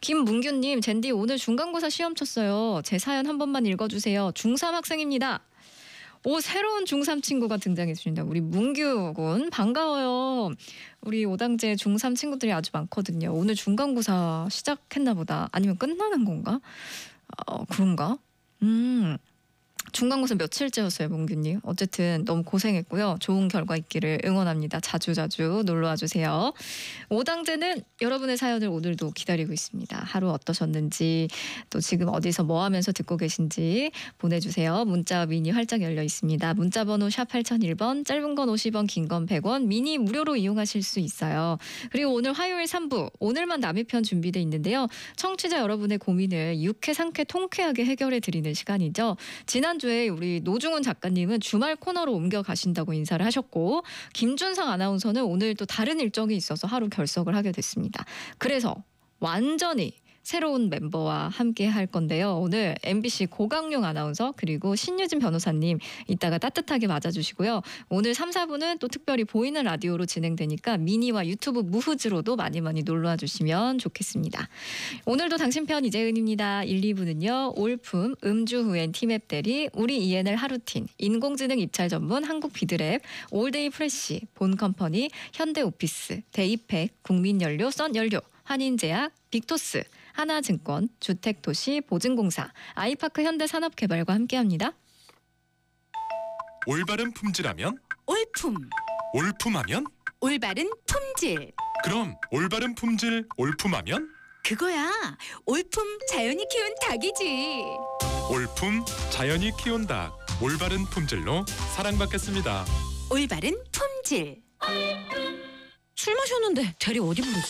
김문규님, 젠디 오늘 중간고사 시험 쳤어요. 제 사연 한 번만 읽어주세요. 중3 학생입니다. 오, 새로운 중3 친구가 등장했습니다. 우리 문규 군 반가워요. 우리 오당제 중3 친구들이 아주 많거든요. 오늘 중간고사 시작했나 보다. 아니면 끝나는 건가? 그런가? 중간고사 며칠째였어요, 문규님. 어쨌든 너무 고생했고요. 좋은 결과 있기를 응원합니다. 자주자주 놀러와 주세요. 오당제는 여러분의 사연을 오늘도 기다리고 있습니다. 하루 어떠셨는지, 또 지금 어디서 뭐 하면서 듣고 계신지 보내주세요. 문자 미니 활짝 열려 있습니다. 문자번호 샵 8001번, 짧은 건 50원, 긴 건 100원, 미니 무료로 이용하실 수 있어요. 그리고 오늘 화요일 3부, 오늘만 남의 편 준비돼 있는데요. 청취자 여러분의 고민을 유쾌, 상쾌, 통쾌하게 해결해 드리는 시간이죠. 지난주에 우리 노중훈 작가님은 주말 코너로 옮겨가신다고 인사를 하셨고, 김준상 아나운서는 오늘 또 다른 일정이 있어서 하루 결석을 하게 됐습니다. 그래서 완전히 새로운 멤버와 함께 할 건데요. 오늘 MBC 고강용 아나운서 그리고 신유진 변호사님 이따가 따뜻하게 맞아주시고요. 오늘 3, 4부는 또 특별히 보이는 라디오로 진행되니까 미니와 유튜브 무흐즈로도 많이 놀러와 주시면 좋겠습니다. 오늘도 당신 편 이재은입니다. 1, 2부는요. 올품, 음주 후엔 티맵 대리, 우리 ENL 하루틴, 인공지능 입찰 전문 한국 비드랩, 올데이 프레시, 본컴퍼니, 현대오피스, 데이팩, 국민연료, 썬연료, 한인제약, 빅토스, 하나증권, 주택도시 보증공사, 아이파크 현대산업개발과 함께합니다. 올바른 품질하면 올품, 올품하면 올바른 품질. 그럼 올바른 품질 올품하면 그거야. 올품 자연이 키운 닭이지. 올품 자연이 키운 닭 올바른 품질로 사랑받겠습니다. 올바른 품질. 술 마셨는데 대리 어디 부르지?